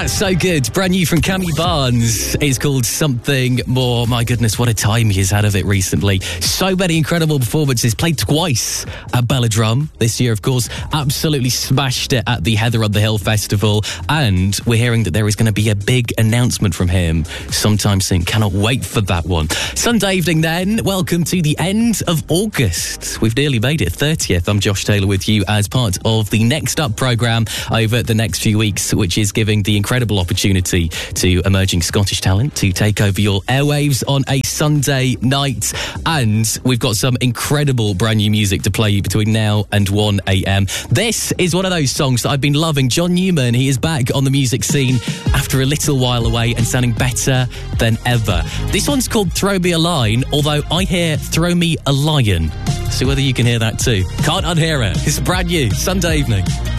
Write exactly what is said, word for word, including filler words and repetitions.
That's so good. Brand new from Cammy Barnes. It's called Something More. My goodness, what a time he has had of it recently. So many incredible performances. Played twice at Belladrum this year, of course. Absolutely smashed it at the Heather on the Hill Festival. And we're hearing that there is going to be a big announcement from him sometime soon. Cannot wait for that one. Sunday evening then. Welcome to the end of August. We've nearly made it. thirtieth. I'm Josh Taylor with you as part of the Next Up programme over the next few weeks, which is giving the incredible opportunity to emerging Scottish talent to take over your airwaves on a Sunday night. And we've got some incredible brand new music to play you between now and one a.m. This is one of those songs that I've been loving. John Newman, he is back on the music scene after a little while away and sounding better than ever. This one's called Throw Me a Line, although I hear Throw Me a Lion. So whether you can hear that too. Can't unhear it. It's brand new Sunday evening.